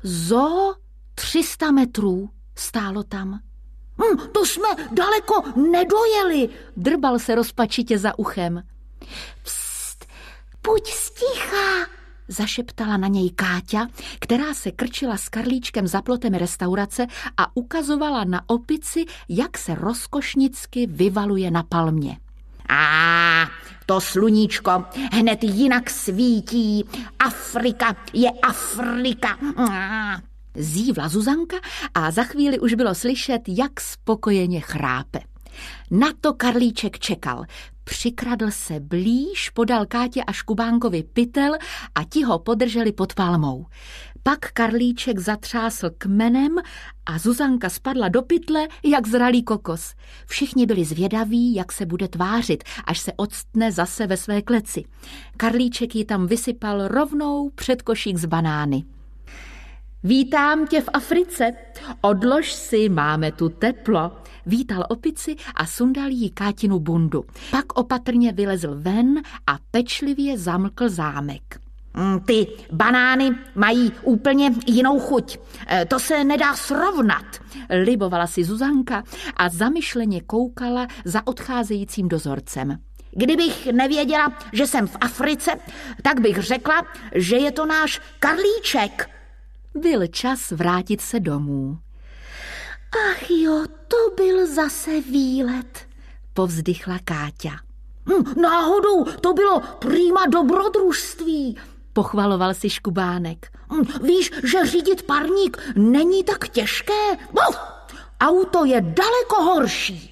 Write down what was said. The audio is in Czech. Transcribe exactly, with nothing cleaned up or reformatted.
Zoo tři sta metrů stálo tam. Hm, to jsme daleko nedojeli, drbal se rozpačitě za uchem. Pst, buď sticha, zašeptala na něj Káťa, která se krčila s Karlíčkem za plotem restaurace a ukazovala na opici, jak se rozkošnicky vyvaluje na palmě. A to sluníčko hned jinak svítí. Afrika je Afrika. Zívla Zuzanka a za chvíli už bylo slyšet, jak spokojeně chrápe. Na to Karlíček čekal. Přikradl se blíž, podal Kátě a Škubánkovi pytel a ti ho podrželi pod palmou. Pak Karlíček zatřásl kmenem a Zuzanka spadla do pytle, jak zralý kokos. Všichni byli zvědaví, jak se bude tvářit, až se octne zase ve své kleci. Karlíček ji tam vysypal rovnou před košík z banány. Vítám tě v Africe, odlož si, máme tu teplo. Vítal opici a sundal jí Kátinu bundu. Pak opatrně vylezl ven a pečlivě zamlkl zámek. Ty banány mají úplně jinou chuť. To se nedá srovnat, libovala si Zuzanka a zamyšleně koukala za odcházejícím dozorcem. Kdybych nevěděla, že jsem v Africe, tak bych řekla, že je to náš Karlíček. Byl čas vrátit se domů. Ach jo, to byl zase výlet, povzdychla Káťa. Hm, náhodou to bylo prýma dobrodružství, pochvaloval si Škubánek. Hm, víš, že řídit parník není tak těžké? Uf, auto je daleko horší.